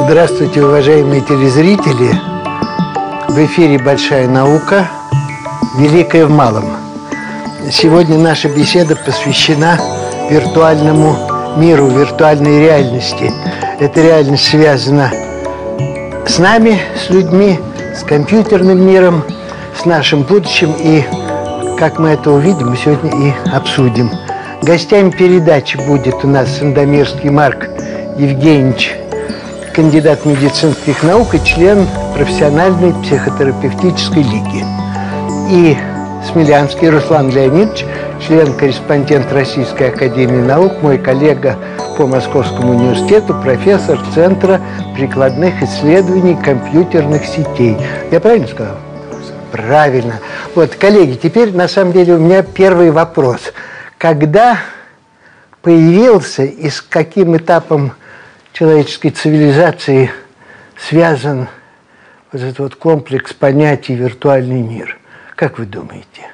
Здравствуйте, уважаемые телезрители! В эфире «Большая наука. Великое в малом». Сегодня наша беседа посвящена виртуальному миру, виртуальной реальности. Эта реальность связана с нами, с людьми, с компьютерным миром, с нашим будущим. И, как мы это увидим, мы сегодня и обсудим. Гостями передачи будет у нас Сандомирский Марк Евгеньевич, кандидат медицинских наук и член профессиональной психотерапевтической лиги. И Смелянский Руслан Леонидович, член-корреспондент Российской академии наук, мой коллега по Московскому университету, профессор Центра прикладных исследований компьютерных сетей. Я правильно сказал? Правильно. Вот, коллеги, теперь на самом деле у меня первый вопрос. Когда появился и с каким этапом человеческой цивилизации связан вот этот вот комплекс понятий «виртуальный мир»? Как вы думаете?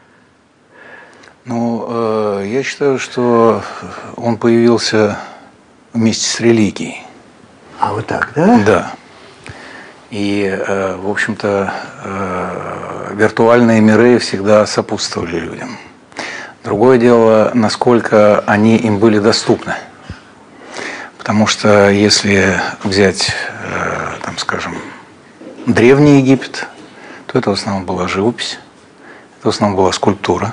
Ну, я считаю, что он появился вместе с религией. А вот так, да? Да. И, в общем-то, виртуальные миры всегда сопутствовали людям. Другое дело, насколько они им были доступны. Потому что если взять, там, скажем, Древний Египет, то это в основном была живопись, это в основном была скульптура.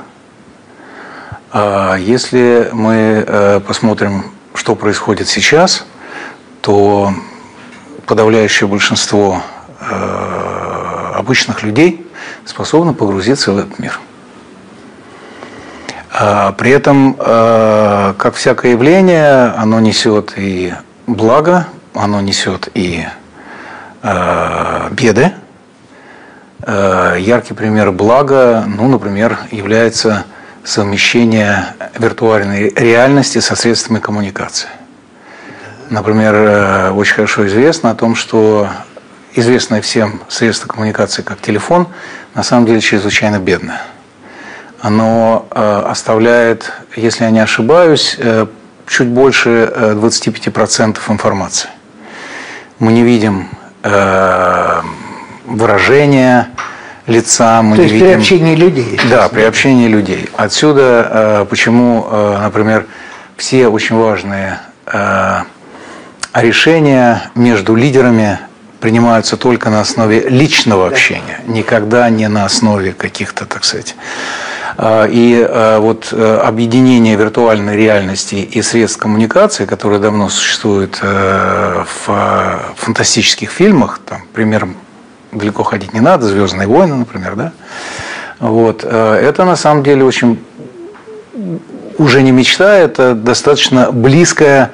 А если мы посмотрим, что происходит сейчас, то подавляющее большинство обычных людей способны погрузиться в этот мир. При этом, как всякое явление, оно несет и благо, оно несет и беды. Яркий пример блага, например, является совмещение виртуальной реальности со средствами коммуникации. Например, очень хорошо известно о том, что известное всем средство коммуникации как телефон, на самом деле чрезвычайно бедное. Оно оставляет, если я не ошибаюсь, чуть больше 25% информации. Мы не видим выражения лица, мы То не есть видим... при общении людей. Да, при общении людей. Отсюда, почему, например, все очень важные решения между лидерами принимаются только на основе личного общения, никогда не на основе каких-то, так сказать. И вот объединение виртуальной реальности и средств коммуникации, которые давно существуют в фантастических фильмах, там, примером далеко ходить не надо, «Звездные войны», например, да? Вот, это на самом деле очень уже не мечта, это достаточно близкая.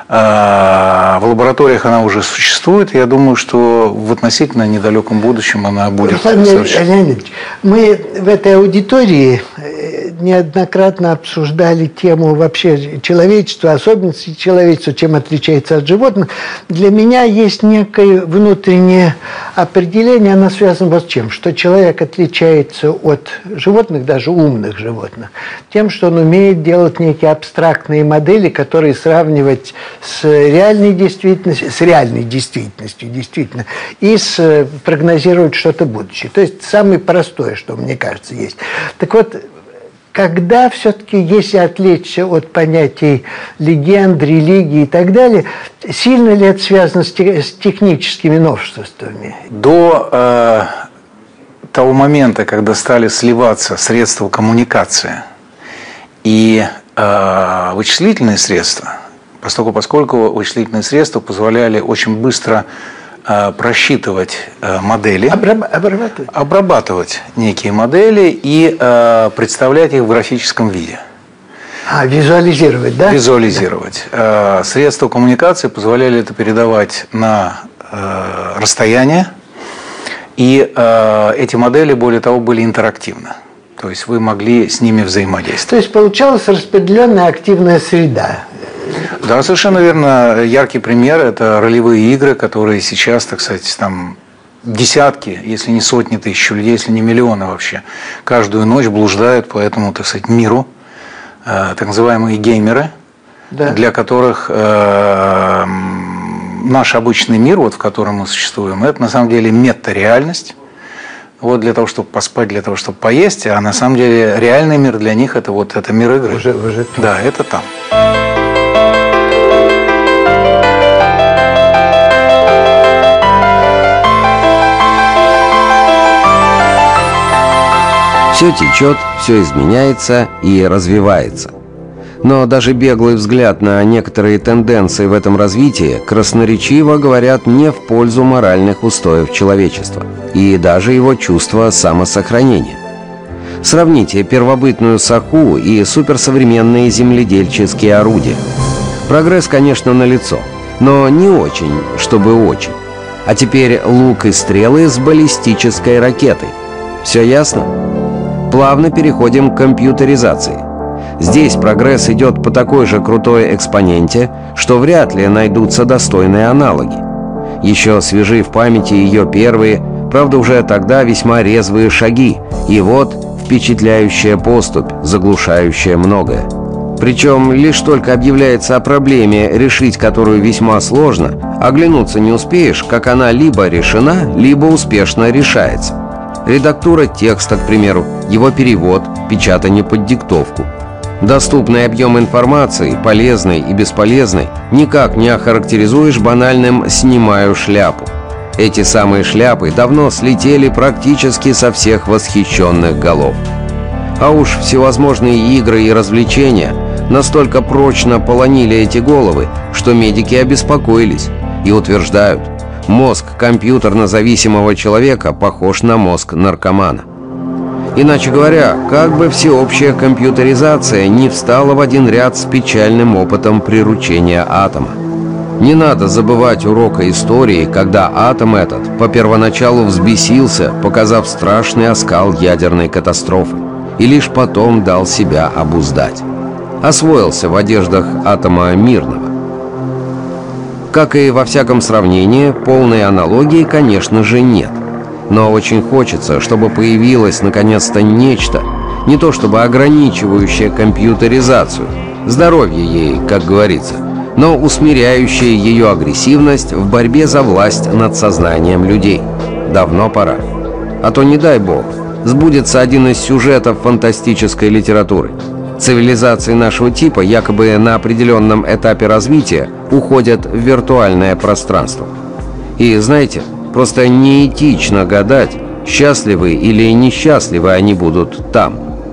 В лабораториях она уже существует. Я думаю, что в относительно недалеком будущем она будет. Руслан Леонидович, мы в этой аудитории неоднократно обсуждали тему вообще человечества, особенностей человечества, чем отличается от животных. Для меня есть некое внутреннее определение, оно связано вот с чем, что человек отличается от животных, даже умных животных, тем, что он умеет делать некие абстрактные модели, которые сравнивать с реальной действительностью, действительно, и прогнозировать что-то будущее. То есть самое простое, что мне кажется, есть. Так вот, когда все-таки, если отвлечься от понятий легенд, религии и так далее, сильно ли это связано с техническими новшествами? До того момента, когда стали сливаться средства коммуникации и вычислительные средства, поскольку вычислительные средства позволяли очень быстро просчитывать модели, обрабатывать некие модели и представлять их в графическом виде. Визуализировать, да? Визуализировать. Да. Средства коммуникации позволяли это передавать на расстояние, и эти модели, более того, были интерактивны. То есть вы могли с ними взаимодействовать. То есть получалась распределенная активная среда. Да, совершенно верно. Яркий пример – это ролевые игры, которые сейчас, так сказать, там десятки, если не сотни тысяч людей, если не миллионы вообще, каждую ночь блуждают по этому, так сказать, миру, так называемые геймеры, да, для которых наш обычный мир, вот, в котором мы существуем, это на самом деле мета-реальность. Вот для того, чтобы поспать, для того, чтобы поесть, а на самом деле реальный мир для них это вот это мир игры. Уже да, это там. Все течет, все изменяется и развивается. Но даже беглый взгляд на некоторые тенденции в этом развитии красноречиво говорят не в пользу моральных устоев человечества и даже его чувства самосохранения. Сравните первобытную саху и суперсовременные земледельческие орудия. Прогресс, конечно, налицо, но не очень, чтобы очень. А теперь лук и стрелы с баллистической ракетой. Все ясно? Плавно переходим к компьютеризации. Здесь прогресс идет по такой же крутой экспоненте, что вряд ли найдутся достойные аналоги. Еще свежи в памяти ее первые, правда уже тогда весьма резвые шаги, и вот впечатляющая поступь, заглушающая многое. Причем лишь только объявляется о проблеме, решить которую весьма сложно, оглянуться не успеешь, как она либо решена, либо успешно решается. Редактура текста, к примеру, его перевод, печатание под диктовку. Доступный объем информации, полезной и бесполезной, никак не охарактеризуешь банальным «снимаю шляпу». Эти самые шляпы давно слетели практически со всех восхищенных голов. А уж всевозможные игры и развлечения настолько прочно полонили эти головы, что медики обеспокоились и утверждают: мозг компьютерно-зависимого человека похож на мозг наркомана. Иначе говоря, как бы всеобщая компьютеризация не встала в один ряд с печальным опытом приручения атома. Не надо забывать урока истории, когда атом этот по первоначалу взбесился, показав страшный оскал ядерной катастрофы, и лишь потом дал себя обуздать. Освоился в одеждах атома мирного. Как и во всяком сравнении, полной аналогии, конечно же, нет. Но очень хочется, чтобы появилось наконец-то нечто, не то чтобы ограничивающее компьютеризацию, здоровье ей, как говорится, но усмиряющее ее агрессивность в борьбе за власть над сознанием людей. Давно пора. А то, не дай бог, сбудется один из сюжетов фантастической литературы. Цивилизации нашего типа якобы на определенном этапе развития уходят в виртуальное пространство. И знаете, просто неэтично гадать, счастливы или несчастливы они будут там.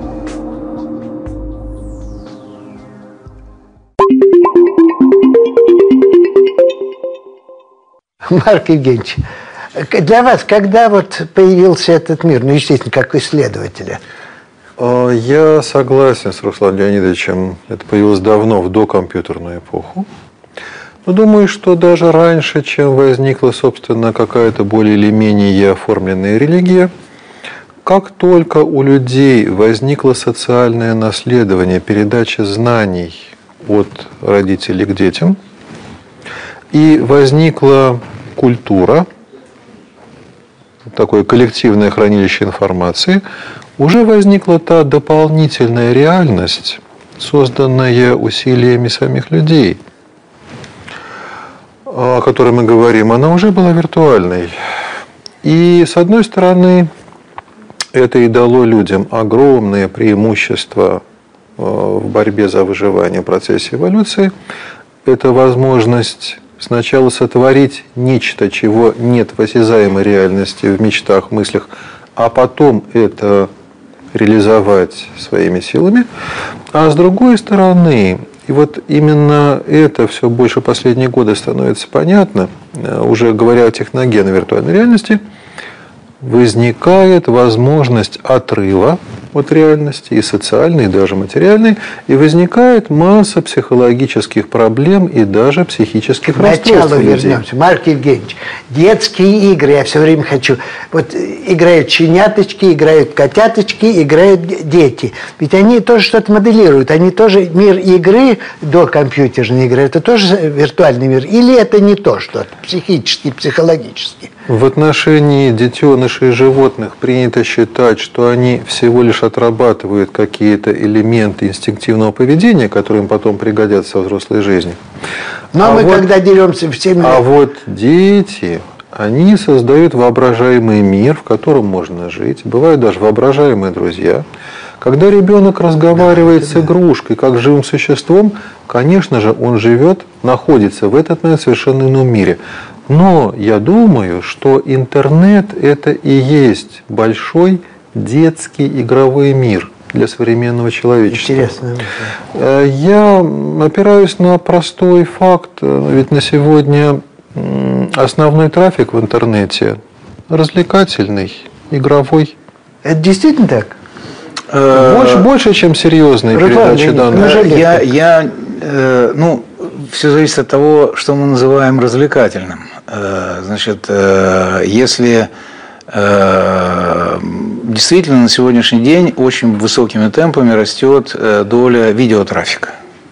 Марк Евгеньевич, для вас, когда вот появился этот мир, ну, естественно, как исследователя? Я согласен с Русланом Леонидовичем. Это появилось давно, в докомпьютерную эпоху. Но думаю, что даже раньше, чем возникла, собственно, какая-то более или менее оформленная религия, как только у людей возникло социальное наследование, передача знаний от родителей к детям, и возникла культура, такое коллективное хранилище информации, уже возникла та дополнительная реальность, созданная усилиями самих людей, о которой мы говорим. Она уже была виртуальной. И, с одной стороны, это и дало людям огромное преимущество в борьбе за выживание в процессе эволюции. Это возможность сначала сотворить нечто, чего нет в осязаемой реальности, в мечтах, в мыслях, а потом это реализовать своими силами. А с другой стороны, и вот именно это все больше последние годы становится понятно, уже говоря о техногенной виртуальной реальности, возникает возможность отрыва от реальности, и социальной, и даже материальной, и возникает масса психологических проблем и даже психических расстройств. К началу вернемся. Марк Евгеньевич, детские игры, я все время хочу. Вот играют щеняточки, играют котяточки, играют дети. Ведь они тоже что-то моделируют. Они тоже мир игры до компьютерной игры. Это тоже виртуальный мир? Или это не то что-то психически, психологически? В отношении детенышей животных принято считать, что они всего лишь отрабатывают какие-то элементы инстинктивного поведения, которые им потом пригодятся во взрослой жизни. Но мы когда деремся в 7 лет... А вот дети, они создают воображаемый мир, в котором можно жить. Бывают даже воображаемые друзья. Когда ребенок разговаривает с игрушкой, как с живым существом, конечно же, он живет, находится в этот момент в совершенно ином мире. Но я думаю, что интернет – это и есть большой детский игровой мир для современного человечества. Интересно. Я опираюсь на простой факт, ведь на сегодня основной трафик в интернете развлекательный, игровой. Это действительно так? Больше, чем серьезные передачи данных. Все зависит от того, что мы называем развлекательным. Значит, если действительно на сегодняшний день очень высокими темпами растет доля видеотрафика.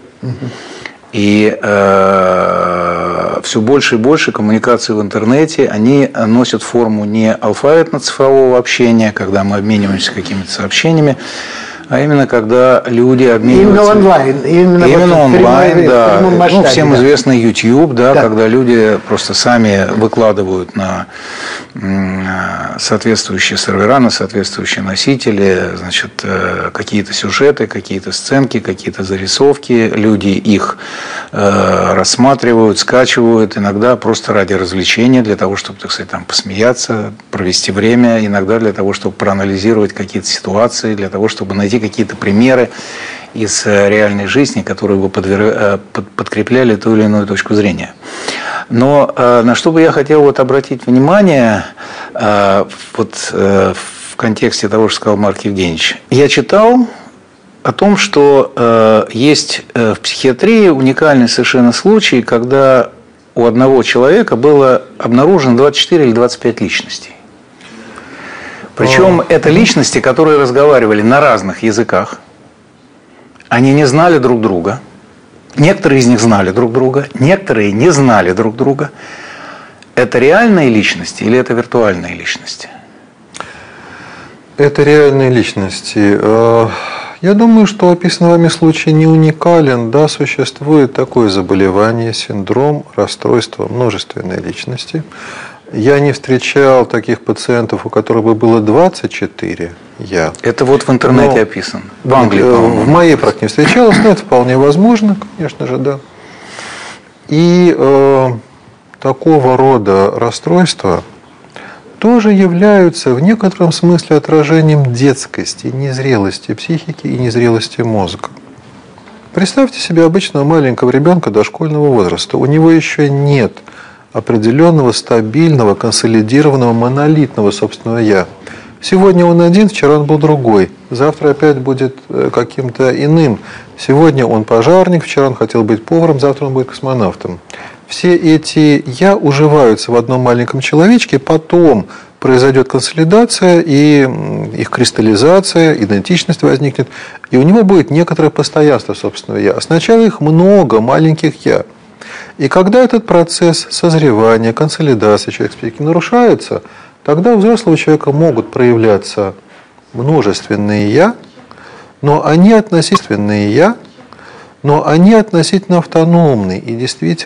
И все больше и больше коммуникаций в интернете, они носят форму не алфавитно-цифрового общения, когда мы обмениваемся какими-то сообщениями, а именно когда люди обмениваются... Именно онлайн. Именно онлайн, да. Масштабе, всем известный YouTube, да, когда люди просто сами выкладывают на соответствующие сервера, на соответствующие носители, значит, какие-то сюжеты, какие-то сценки, какие-то зарисовки. Люди их рассматривают, скачивают, иногда просто ради развлечения, для того, чтобы, так сказать, там посмеяться, провести время, иногда для того, чтобы проанализировать какие-то ситуации, для того, чтобы найти какие-то примеры из реальной жизни, которые бы подкрепляли ту или иную точку зрения. Но на что бы я хотел обратить внимание в контексте того, что сказал Марк Евгеньевич. Я читал о том, что есть в психиатрии уникальный совершенно случай, когда у одного человека было обнаружено 24 или 25 личностей. Причем это личности, которые разговаривали на разных языках. Они не знали друг друга. Некоторые из них знали друг друга, некоторые не знали друг друга. Это реальные личности или это виртуальные личности? Это реальные личности. Я думаю, что описанный вами случай не уникален. Да, существует такое заболевание, синдром расстройства множественной личности. Я не встречал таких пациентов, у которых бы было 24 «я». Это в интернете описано. В Англии, по-моему. В моей практике не встречалось, но это вполне возможно, конечно же, да. И такого рода расстройства тоже являются в некотором смысле отражением детскости, незрелости психики и незрелости мозга. Представьте себе обычного маленького ребенка дошкольного возраста. У него еще нет определенного, стабильного, консолидированного, монолитного собственного «я». Сегодня он один, вчера он был другой, завтра опять будет каким-то иным. Сегодня он пожарник, вчера он хотел быть поваром, завтра он будет космонавтом. Все эти «я» уживаются в одном маленьком человечке, потом произойдет консолидация, и их кристаллизация, идентичность возникнет, и у него будет некоторое постоянство собственного «я». А сначала их много маленьких «я». И когда этот процесс созревания, консолидации человека психики нарушается, тогда у взрослого человека могут проявляться множественные «я», но они относительно автономны и действительно